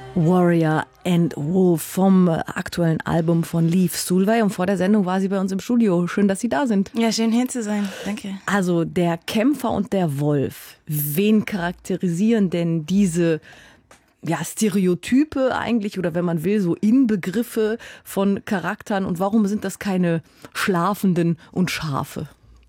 Warrior and Wolf vom aktuellen Album von Leif Solveig. Und vor der Sendung war sie bei uns im Studio. Schön, dass Sie da sind. Ja, schön hier zu sein. Danke. Also der Kämpfer und der Wolf. Wen charakterisieren denn diese Stereotype eigentlich oder wenn man will, so Inbegriffe von Charakteren? Und warum sind das keine Schlafenden und Schafe?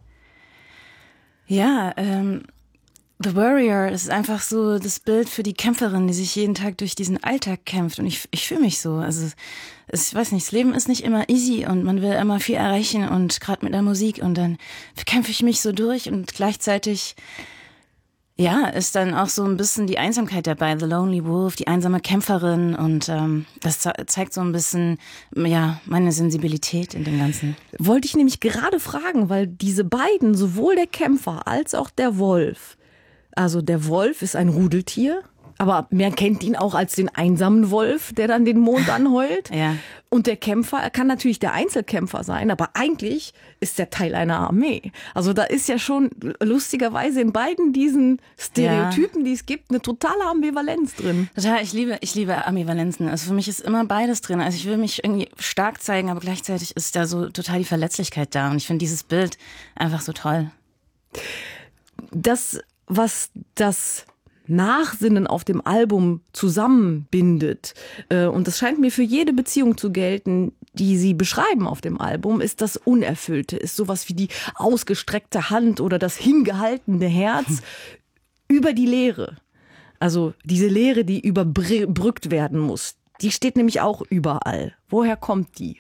Ja, The Warrior ist einfach so das Bild für die Kämpferin, die sich jeden Tag durch diesen Alltag kämpft. Und ich fühle mich so. Also ich weiß nicht, das Leben ist nicht immer easy und man will immer viel erreichen und gerade mit der Musik und dann kämpfe ich mich so durch und gleichzeitig ist dann auch so ein bisschen die Einsamkeit dabei. The Lonely Wolf, die einsame Kämpferin und das zeigt so ein bisschen meine Sensibilität in dem Ganzen. Wollte ich nämlich gerade fragen, weil diese beiden, sowohl der Kämpfer als auch der Wolf, also der Wolf ist ein Rudeltier, aber man kennt ihn auch als den einsamen Wolf, der dann den Mond anheult. Ja. Und der Kämpfer, er kann natürlich der Einzelkämpfer sein, aber eigentlich ist er Teil einer Armee. Also da ist ja schon lustigerweise in beiden diesen Stereotypen, die es gibt, eine totale Ambivalenz drin. Total, ich liebe Ambivalenzen. Also für mich ist immer beides drin. Also ich will mich irgendwie stark zeigen, aber gleichzeitig ist da so total die Verletzlichkeit da. Und ich finde dieses Bild einfach so toll. Das, was das Nachsinnen auf dem Album zusammenbindet, und das scheint mir für jede Beziehung zu gelten, die Sie beschreiben auf dem Album, ist das Unerfüllte, ist sowas wie die ausgestreckte Hand oder das hingehaltene Herz über die Leere. Also diese Leere, die überbrückt werden muss, die steht nämlich auch überall. Woher kommt die?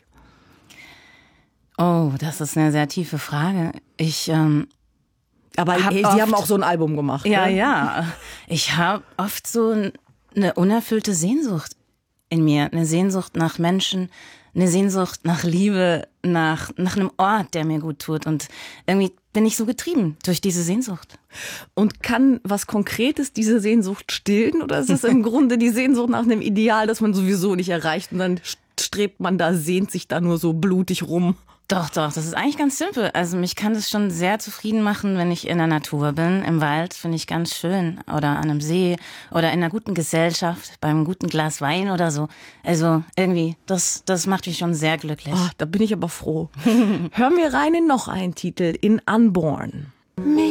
Oh, das ist eine sehr tiefe Frage. Aber Sie haben auch so ein Album gemacht. Ja, ne? ja. Ich habe oft so eine unerfüllte Sehnsucht in mir. Eine Sehnsucht nach Menschen, eine Sehnsucht nach Liebe, nach einem Ort, der mir gut tut. Und irgendwie bin ich so getrieben durch diese Sehnsucht. Und kann was Konkretes diese Sehnsucht stillen? Oder ist das im Grunde die Sehnsucht nach einem Ideal, das man sowieso nicht erreicht? Und dann strebt man da, sehnt sich da nur so blutig rum? Doch, das ist eigentlich ganz simpel. Also mich kann das schon sehr zufrieden machen, wenn ich in der Natur bin, im Wald, finde ich ganz schön. Oder an einem See oder in einer guten Gesellschaft, beim guten Glas Wein oder so. Also irgendwie, das macht mich schon sehr glücklich. Oh, da bin ich aber froh. Hören wir rein in noch einen Titel, in Unborn. Me